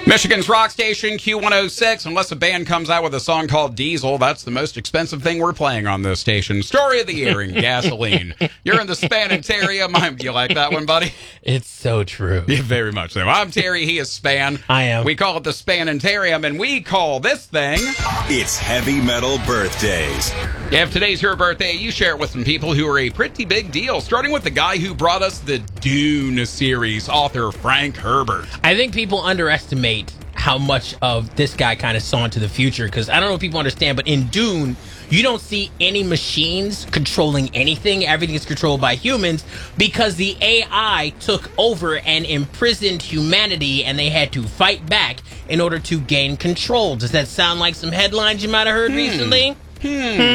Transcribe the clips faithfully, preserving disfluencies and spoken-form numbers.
Michigan's rock station, Q one oh six. Unless a band comes out with a song called Diesel, that's the most expensive thing we're playing on this station. Story of the year in gasoline. You're in the Spanitarium. You like that one, buddy? It's so true. Yeah, very much so. I'm Terry. He is Span. I am. We call it the Spanitarium, and we call this thing... It's Heavy Metal Birthdays. If today's your birthday, you share it with some people who are a pretty big deal, starting with the guy who brought us the Dune series, author Frank Herbert. I think people underestimate how much of this guy kind of saw into the future, because I don't know if people understand, but in Dune, you don't see any machines controlling anything. Everything is controlled by humans because the A I took over and imprisoned humanity, and they had to fight back in order to gain control. Does that sound like some headlines you might have heard hmm. recently? Hmm.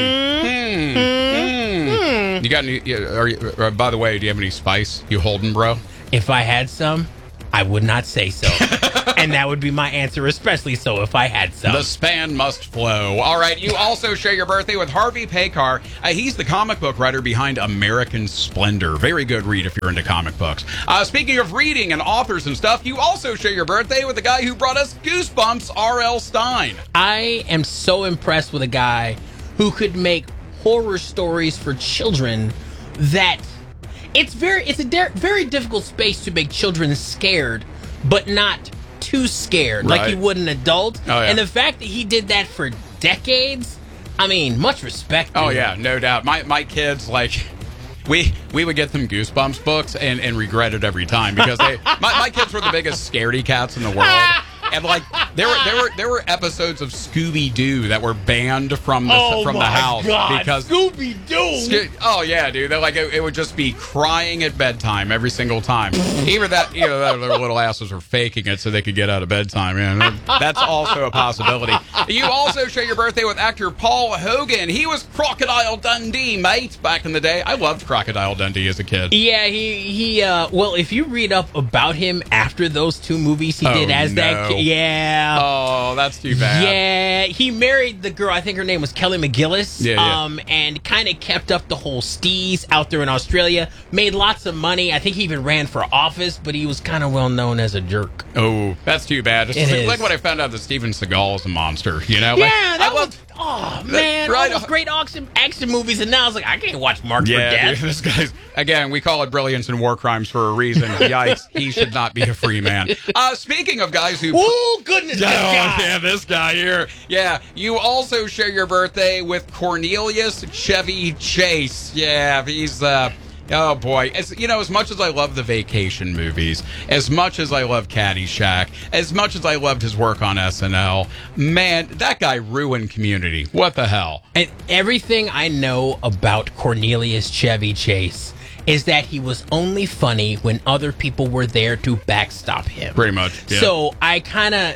Hmm. Hmm. Hmm. You got any? Are you, uh, by the way, do you have any spice you holding, bro? If I had some, I would not say so. And that would be my answer, especially so if I had some. The span must flow. All right, you also share your birthday with Harvey Pekar. Uh, he's the comic book writer behind American Splendor. Very good read if you're into comic books. Uh, speaking of reading and authors and stuff, you also share your birthday with the guy who brought us Goosebumps, R L. Stine. I am so impressed with a guy who could make horror stories for children that... It's very, it's a de- very difficult space to make children scared, but not too scared, right. like you would an adult. Oh, yeah. And the fact that he did that for decades, I mean, much respect. Oh, him. yeah, no doubt. My my kids, like, we we would get them Goosebumps books and, and regret it every time because they my, my kids were the biggest scaredy cats in the world. And like there were there were there were episodes of Scooby Doo that were banned from the oh from the my house God. because Scooby Doo. Sco- oh yeah, dude. They're like it, it would just be crying at bedtime every single time. Either that, you know, their little asses were faking it so they could get out of bedtime. Yeah, that's also a possibility. You also share your birthday with actor Paul Hogan. He was Crocodile Dundee, mate, back in the day. I loved Crocodile Dundee as a kid. Yeah, he he. Uh, well, if you read up about him after those two movies he oh, did as no. that kid. Yeah. Oh, that's too bad. Yeah, he married the girl, I think her name was Kelly McGillis. Yeah, yeah. Um, and kind of kept up the whole steez out there in Australia. Made lots of money. I think he even ran for office, but he was kind of well known as a jerk. Oh, that's too bad. It's It like, is. like when I found out that Steven Seagal is a monster, you know? Like, Yeah, that I was... loved- Oh, man, right. all those great action, action movies, and now I was like, I can't watch Marked for Yeah, Death. dude, this guy's, again, we call it brilliance and war crimes for a reason. Yikes, he should not be a free man. Uh, speaking of guys who... Oh, goodness, this Oh, guy. yeah, this guy here. Yeah, you also share your birthday with Cornelius Chevy Chase. Yeah, he's... uh Oh, boy. As, you know, as much as I love the vacation movies, as much as I love Caddyshack, as much as I loved his work on S N L, man, that guy ruined Community. What the hell? And everything I know about Cornelius Chevy Chase is that he was only funny when other people were there to backstop him. Pretty much, yeah. So I kind of...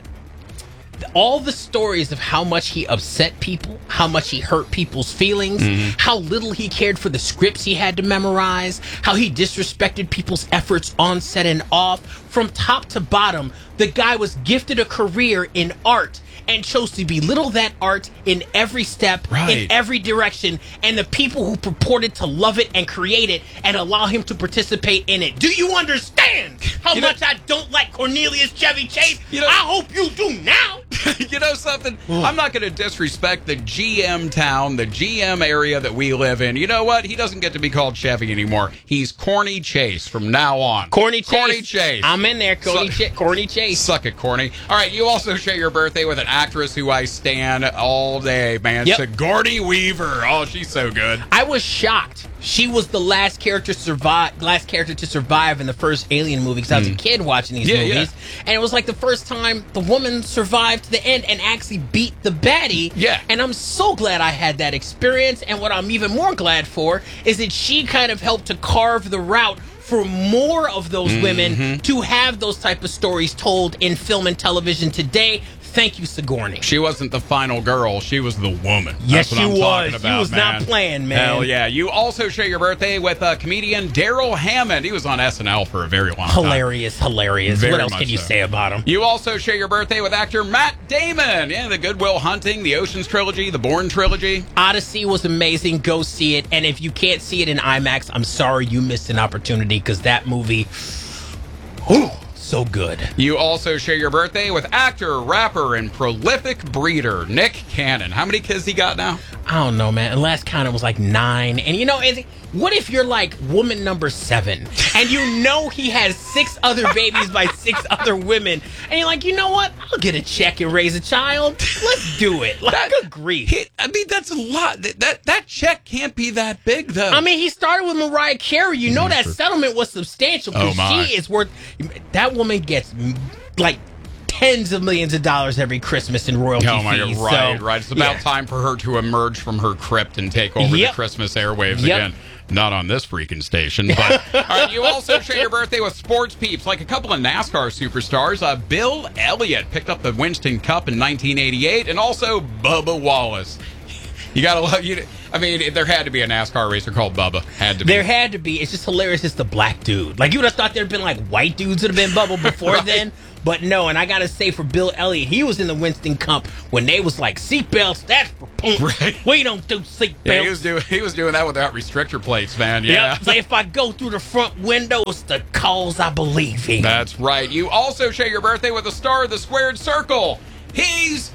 all the stories of how much he upset people, how much he hurt people's feelings, mm-hmm. how little he cared for the scripts he had to memorize, how he disrespected people's efforts on set and off. From top to bottom, the guy was gifted a career in art and chose to belittle that art in every step, right. in every direction, and the people who purported to love it and create it and allow him to participate in it. Do you understand how you know, much I don't like Cornelius Chevy Chase? You know, I hope you do now. You know something? I'm not going to disrespect the G M town, the G M area that we live in. You know what? He doesn't get to be called Chevy anymore. He's Corny Chase from now on. Corny Chase. Corny Chase. I'm in there, Corny, Su- Ch- Corny Chase. Suck it, Corny. All right, you also share your birthday with an actress who I stan all day, man. Yep. Sigourney Weaver. Oh, she's so good. I was shocked. She was the last character survive, last character to survive in the first Alien movie because I was mm. a kid watching these yeah, movies, yeah. and it was like the first time the woman survived to the end and actually beat the baddie. Yeah. And I'm so glad I had that experience. And what I'm even more glad for is that she kind of helped to carve the route for more of those mm-hmm. women to have those type of stories told in film and television today. Thank you, Sigourney. She wasn't the final girl. She was the woman. Yes, That's what she I'm was. talking about, She was man. not playing, man. Hell yeah. You also share your birthday with uh, comedian Daryl Hammond. He was on S N L for a very long time. Hilarious, hilarious. Very what else much can you so. say about him? You also share your birthday with actor Matt Damon. Yeah, the Good Will Hunting, the Ocean's Trilogy, the Bourne Trilogy. Odyssey was amazing. Go see it. And if you can't see it in IMAX, I'm sorry you missed an opportunity because that movie... Whew, so good. You also share your birthday with actor, rapper, and prolific breeder Nick Cannon. How many kids he got now? I don't know, man. The last count it was like nine. And you know, is what if you're like woman number seven and you know he has six other babies by six other women, and you're like, you know what? I'll get a check and raise a child. Let's do it. Like, That- good grief. He, I mean, that's a lot. That, that that check can't be that big, though. I mean, he started with Mariah Carey. You know that settlement was substantial Oh, because my. she is worth. That woman gets mm, like tens of millions of dollars every Christmas in royalty Oh my God, fees. right, so, right. It's about yeah. time for her to emerge from her crypt and take over Yep. the Christmas airwaves Yep. again. Not on this freaking station, but all right. You also share your birthday with sports peeps, like a couple of NASCAR superstars. Uh, Bill Elliott picked up the Winston Cup in nineteen eighty-eight, and also Bubba Wallace. You gotta love you. I mean, there had to be a NASCAR racer called Bubba. Had to be. There had to be. It's just hilarious. It's the black dude. Like, you would have thought there'd been like white dudes that have been Bubba before Right. then. But no, and I gotta say for Bill Elliott, he was in the Winston Cup when they was like seatbelts. That's for punk. Right. We don't do seatbelts. Yeah, he was doing he was doing that without restrictor plates, man. Yeah. Yep. Like if I go through the front window, it's the cause I believe in. That's right. You also share your birthday with a star of the squared circle. He's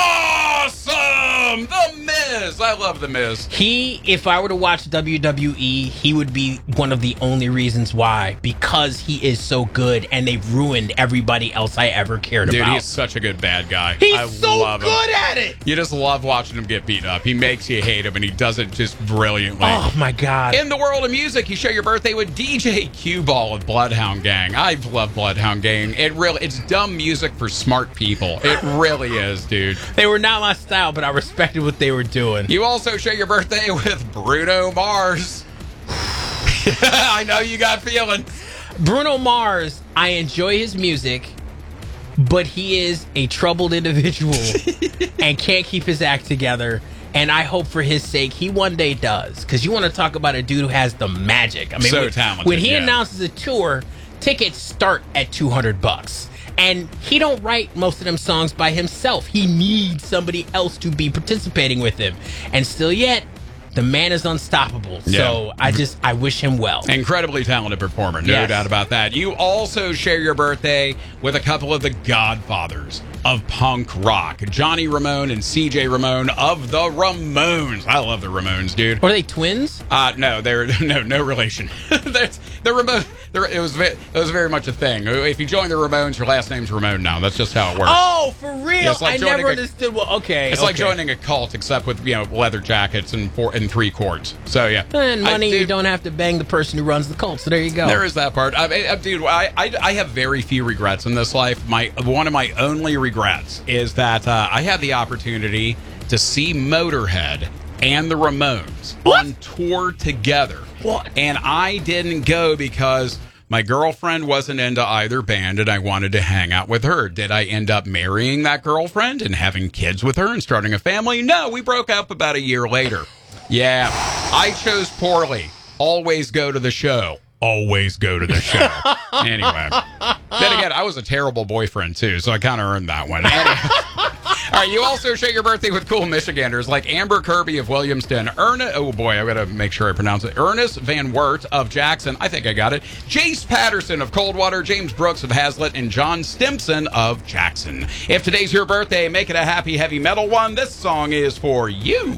awesome! The Miz. I love The Miz. He, if I were to watch W W E, he would be one of the only reasons why, because he is so good and they've ruined everybody else I ever cared Dude, about. he's such a good bad guy. He's I so love him. good at it. You just love watching him get beat up. He makes you hate him, and he does it just brilliantly. Oh my God. In the world of music, you share your birthday with D J Cue Ball of Bloodhound Gang. I love Bloodhound Gang. It really, it's dumb music for smart people. It really is, dude. They were not my style, but I respected what they were doing. You also share your birthday with Bruno Mars. I know you got feelings. Bruno Mars, I enjoy his music, but he is a troubled individual and can't keep his act together. And I hope for his sake he one day does. Because you want to talk about a dude who has the magic. I mean, So when, talented, when he yeah. announces a tour, tickets start at two hundred bucks. And he don't write most of them songs by himself. He needs somebody else to be participating with him. And still yet, the man is unstoppable. Yeah. So I just, I wish him well. Incredibly talented performer, no Yes. doubt about that. You also share your birthday with a couple of the godfathers of punk rock, Johnny Ramone and C J Ramone of the Ramones. I love the Ramones, dude. Were they twins? Uh, no, they're no no relation. That's the Ramone. It was ve- it was very much a thing. If you join the Ramones, your last name's Ramone now. That's just how it works. Oh, for real? Yeah, it's like I joining never a- understood. Well, okay. It's like okay. joining a cult, except with you know leather jackets and four and three chords. So yeah, And I- money, you dude, don't have to bang the person who runs the cult. So there you go. There is that part. I, I, dude, I, I, I have very few regrets in this life. My one of my only regrets is that uh, I had the opportunity to see Motorhead and the Ramones What? on tour together. What? And I didn't go because my girlfriend wasn't into either band and I wanted to hang out with her. Did I end up marrying that girlfriend and having kids with her and starting a family? No, we broke up about a year later. Yeah, I chose poorly. Always go to the show. Always go to the show. Anyway. Then again, I was a terrible boyfriend, too, so I kind of earned that one. Anyway. All right, you also share your birthday with cool Michiganders like Amber Kirby of Williamston, Ernest, oh boy, I've got to make sure I pronounce it, Ernest Van Wert of Jackson, I think I got it, Jace Patterson of Coldwater, James Brooks of Hazlitt, and John Stimson of Jackson. If today's your birthday, make it a happy heavy metal one. This song is for you.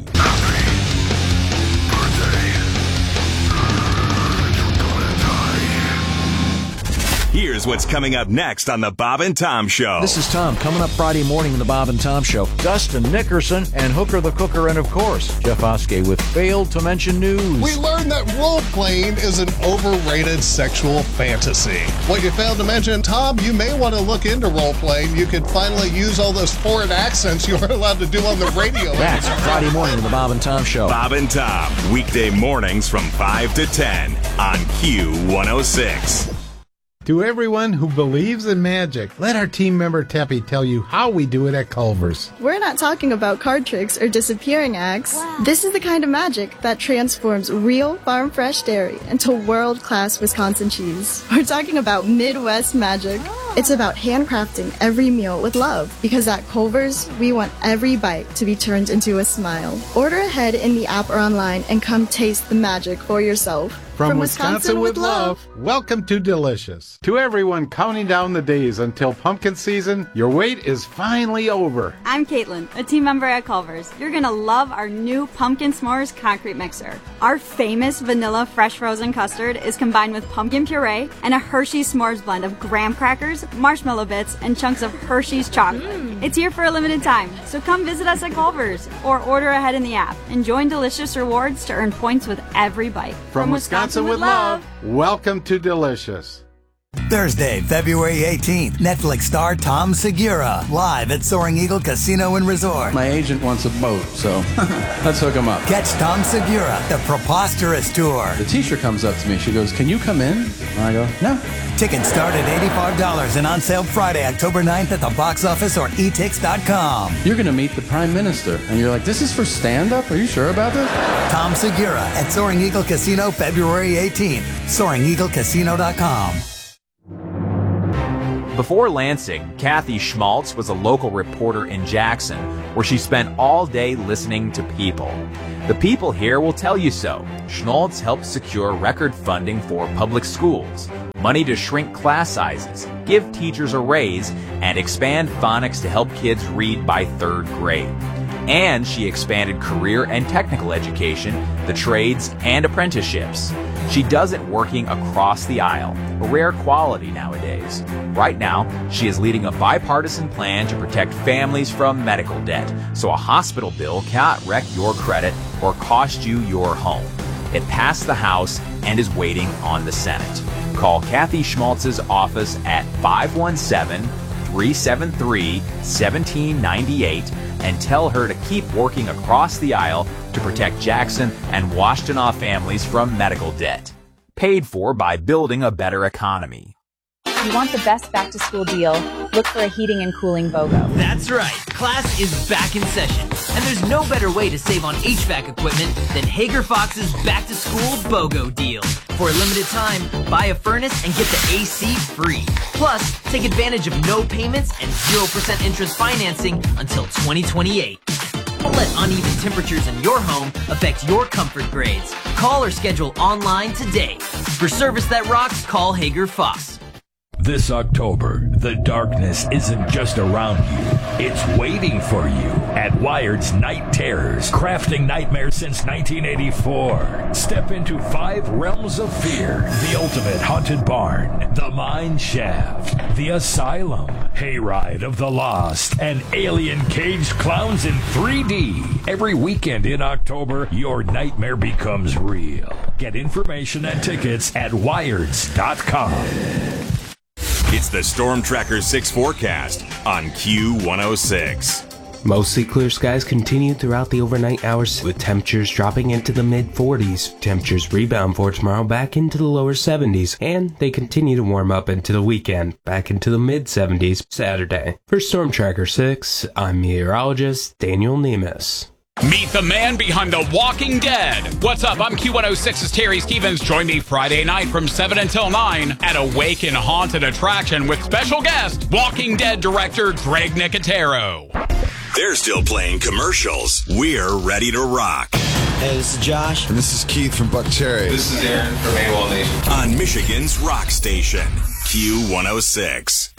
Here's what's coming up next on the Bob and Tom Show. This is Tom. Coming up Friday morning in the Bob and Tom Show. Dustin Nickerson and Hooker the Cooker, and of course, Jeff Oskey with Failed to Mention News. We learned that role-playing is an overrated sexual fantasy. What you failed to mention, Tom, you may want to look into role-playing. You could finally use all those foreign accents you weren't allowed to do on the radio. That's Friday morning in the Bob and Tom Show. Bob and Tom, weekday mornings from five to ten on Q one oh six. To everyone who believes in magic, let our team member Teppy tell you how we do it at Culver's. We're not talking about card tricks or disappearing acts. This is the kind of magic that transforms real farm fresh dairy into world-class Wisconsin cheese. We're talking about Midwest magic. It's about handcrafting every meal with love, because at Culver's, we want every bite to be turned into a smile. Order ahead in the app or online and come taste the magic for yourself. From, From Wisconsin, Wisconsin with with love, welcome to Delicious. To everyone counting down the days until pumpkin season, your wait is finally over. I'm Caitlin, a team member at Culver's. You're going to love our new Pumpkin S'mores concrete mixer. Our famous vanilla fresh frozen custard is combined with pumpkin puree and a Hershey's S'mores blend of graham crackers, marshmallow bits, and chunks of Hershey's chocolate. Mm. It's here for a limited time, so come visit us at Culver's or order ahead in the app and join Delicious Rewards to earn points with every bite. From, From Wisconsin, Wisconsin with love, welcome to Delicious. Thursday, February eighteenth, Netflix star Tom Segura, live at Soaring Eagle Casino and Resort. My agent wants a boat, so let's hook him up. Catch Tom Segura, the Preposterous Tour. The teacher comes up to me, she goes, "Can you come in?" And I go, "No." Tickets start at eighty-five dollars and on sale Friday, October ninth at the box office or e tix dot com. You're going to meet the Prime Minister, and you're like, "This is for stand-up? Are you sure about this?" Tom Segura at Soaring Eagle Casino, February eighteenth. soaring eagle casino dot com. Before Lansing, Kathy Schmaltz was a local reporter in Jackson, where she spent all day listening to people. The people here will tell you so. Schmaltz helped secure record funding for public schools, money to shrink class sizes, give teachers a raise, and expand phonics to help kids read by third grade. And she expanded career and technical education, the trades, and apprenticeships. She does it working across the aisle, a rare quality nowadays. Right now, she is leading a bipartisan plan to protect families from medical debt, so a hospital bill cannot wreck your credit or cost you your home. It passed the House and is waiting on the Senate. Call Kathy Schmaltz's office at five one seven, three seven three, one seven nine eight and tell her to keep working across the aisle to protect Jackson and Washtenaw families from medical debt. Paid for by Building a Better Economy. If you want the best back-to-school deal, look for a heating and cooling BOGO. That's right. Class is back in session, and there's no better way to save on H V A C equipment than Hager Fox's back-to-school BOGO deal. For a limited time, buy a furnace and get the A C free. Plus, take advantage of no payments and zero percent interest financing until twenty twenty-eight. Don't let uneven temperatures in your home affect your comfort grades. Call or schedule online today. For service that rocks, call Hager Fox. This October, the darkness isn't just around you, it's waiting for you at Wired's Night Terrors, crafting nightmares since nineteen eighty-four. Step into five realms of fear: the ultimate haunted barn, the mine shaft, the asylum, hayride of the lost, and alien caged clowns in three D. Every weekend in October, your nightmare becomes real. Get information and tickets at wireds dot com. It's the Storm Tracker six forecast on Q one oh six. Mostly clear skies continue throughout the overnight hours, with temperatures dropping into the mid forties. Temperatures rebound for tomorrow back into the lower seventies, and they continue to warm up into the weekend, back into the mid seventies Saturday. For Storm Tracker six, I'm meteorologist Daniel Nemes. Meet the man behind The Walking Dead. What's up? I'm Q one oh six's Terry Stevens. Join me Friday night from seven until nine at Awake and Haunted Attraction with special guest, Walking Dead director Greg Nicotero. They're still playing commercials. We're ready to rock. Hey, this is Josh. And this is Keith from Buck Cherry. This is Aaron from AWOL Nation. On Michigan's rock station, Q one oh six.